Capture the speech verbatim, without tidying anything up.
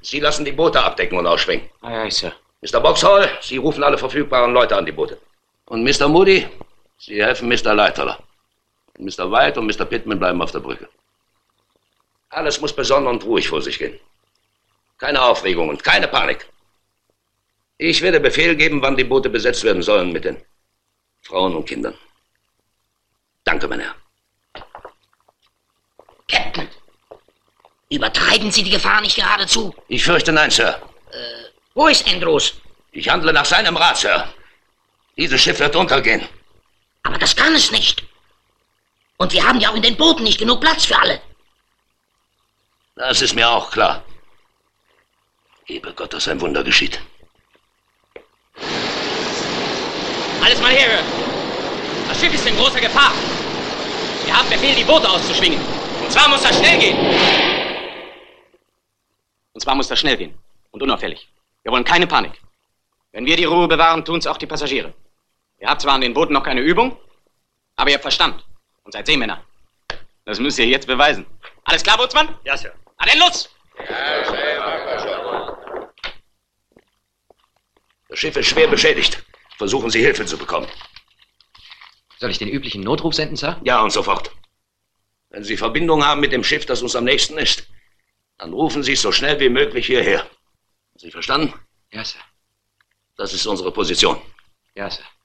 Sie lassen die Boote abdecken und ausschwingen. Aye, aye, Sir. Mister Boxhall, Sie rufen alle verfügbaren Leute an die Boote. Und Mister Moody, Sie helfen Mister Leiteler. Mister White und Mister Pittman bleiben auf der Brücke. Alles muss besonnen und ruhig vor sich gehen. Keine Aufregung und keine Panik. Ich werde Befehl geben, wann die Boote besetzt werden sollen mit den Frauen und Kindern. Danke, mein Herr. Captain, übertreiben Sie die Gefahr nicht geradezu? Ich fürchte nein, Sir. Äh, wo ist Andrews? Ich handle nach seinem Rat, Sir. Dieses Schiff wird untergehen. Aber das kann es nicht. Und wir haben ja auch in den Booten nicht genug Platz für alle. Das ist mir auch klar. Gebe Gott, dass ein Wunder geschieht. Alles mal herhören. Das Schiff ist in großer Gefahr. Wir haben Befehl, die Boote auszuschwingen. Und zwar muss das schnell gehen. Und zwar muss das schnell gehen. Und unauffällig. Wir wollen keine Panik. Wenn wir die Ruhe bewahren, tun's auch die Passagiere. Ihr habt zwar an den Booten noch keine Übung, aber ihr habt Verstand. Und seid Seemänner. Das müsst ihr jetzt beweisen. Alles klar, Bootsmann? Ja, Sir. Na denn, los! Ja, Sir. Das Schiff ist schwer beschädigt. Versuchen Sie, Hilfe zu bekommen. Soll ich den üblichen Notruf senden, Sir? Ja, und sofort. Wenn Sie Verbindung haben mit dem Schiff, das uns am nächsten ist, dann rufen Sie es so schnell wie möglich hierher. Haben Sie verstanden? Ja, Sir. Das ist unsere Position. Ja, Sir.